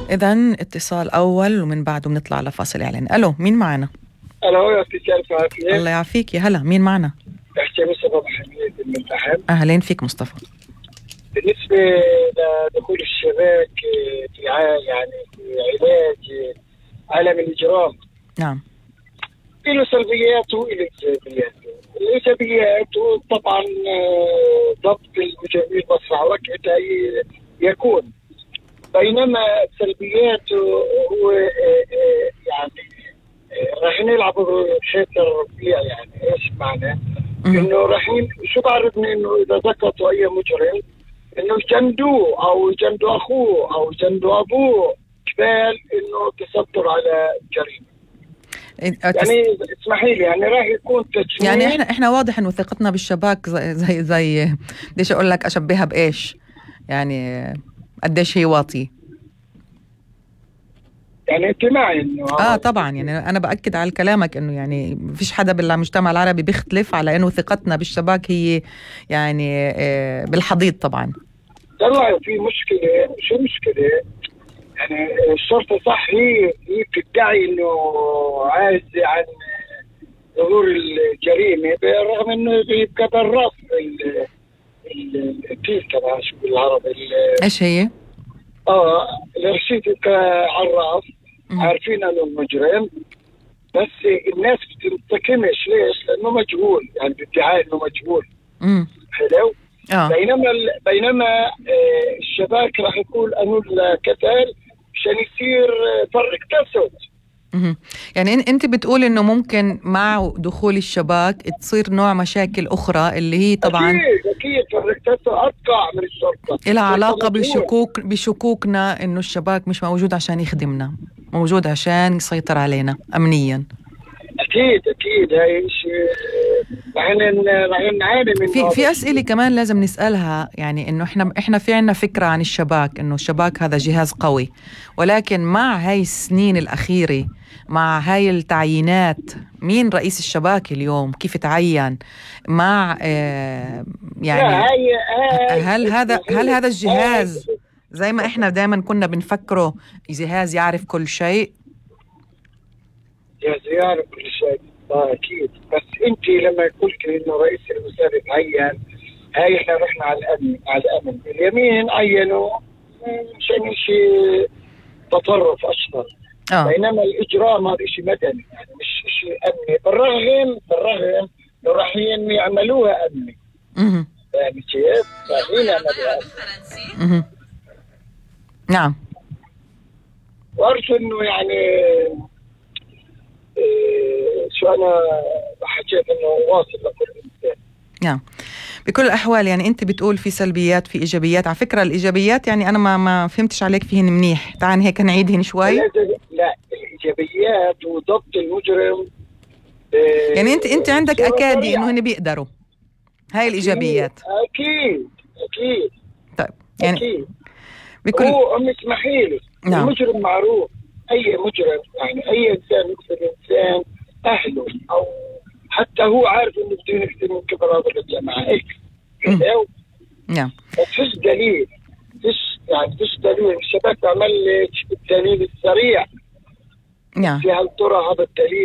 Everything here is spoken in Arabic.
إذن اتصال أول ومن بعده بنطلع لفاصل إعلان. ألو، مين معنا؟ ألو يا أستاذ عافية. الله يعافيك، يا هلا، مين معنا؟ بحكي مصطفى حميد من الفحم. أهلين فيك مصطفى. بالنسبة لدخول الشباك في يعني في علاج عالم الإجرام، نعم، له سلبيات وله إيجابيات. الإيجابيات طبعا ضبط المجرمين بأسرع وقت يكون، بينما السلبيات هو يعني راح نلعبوا بشكل رفيع. يعني ايش معنى؟ انه راح شو بعرفني انه اذا ذكرتوا اي مجرم انه يجندوه او يجندوا اخوه او يجندوا ابوه قبال انه تستر على الجريمه. يعني اسمحي لي، يعني راح يكون تجميل. يعني احنا واضح انه ثقتنا بالشباك زي بديش اقول لك اشبهها بايش، يعني قديش هي واطي. يعني انت معي انه طبعا، يعني انا باكد على كلامك انه يعني فيش حدا بالمجتمع العربي بيختلف على انه ثقتنا بالشباك هي يعني بالحضيض طبعا. طلع في مشكله. شو مشكله؟ يعني الشرطه صح هي بتدعي انه عاجزه عن ظهور الجريمه، بالرغم انه يبقى بالرف التيكه تبع شو بالعربي ايش هي؟ الرشيد يبقى عراف، عارفين انه المجرم، بس الناس بتنتقمش. ليش؟ لانه مجهول، يعني بادعاء انه مجهول. حلو. بينما الشباك راح يقول انه القتال عشان يصير فرق تسد. يعني انت بتقول انه ممكن مع دخول الشباك تصير نوع مشاكل اخرى اللي هي طبعا اكيد فرق تسد اتقع من الشرطه، لها علاقه بشكوكنا انه الشباك مش موجود عشان يخدمنا، موجود عشان يسيطر علينا امنيا. اكيد هاي شيء راح نعاني منه. في اسئله كمان لازم نسالها، يعني انه احنا في عنا فكره عن الشباك انه الشباك هذا جهاز قوي، ولكن مع هاي السنين الاخيره، مع هاي التعيينات، مين رئيس الشباك اليوم؟ كيف تعين؟ مع يعني هل هذا الجهاز زي ما احنا دائما كنا بنفكره جهاز يعرف كل شيء؟ جهاز يعرف كل شيء اكيد، بس انت لما قلت انه رئيس الموساد عين، هاي احنا رحنا على الامن اليمين عينوا عشان شيء تطرف اشطر. بينما الاجرام هذا شيء مدني، يعني مش شيء امني، بالرغم لو راح يعملوها امني. يعني كيف؟ رايحين يعملوها امني. نعم. وارجو انه يعني شو أنا حكيت إنه واصل لكل إنسان. نعم، بكل الأحوال يعني أنت بتقول في سلبيات في إيجابيات. على فكرة الإيجابيات يعني أنا ما فهمتش عليك فيهن منيح، تعال هيك نعيدهن شوي. لا الإيجابيات وضبط المجرم. يعني أنت عندك أكادي إنه هن بيقدروا، هاي الإيجابيات. أكيد. طيب يعني أكيد. هو اسمحي لي، نعم. المجرم معروف، أي مجرم يعني أي إنسان يقتل إنسان أهله أو حتى هو عارف إنه بده يقتل من كبر هذا الجماعة نعم. بس فيش دليل، فيش دليل. الشباك عمل الدليل السريع. نعم. هل ترى هذا الدليل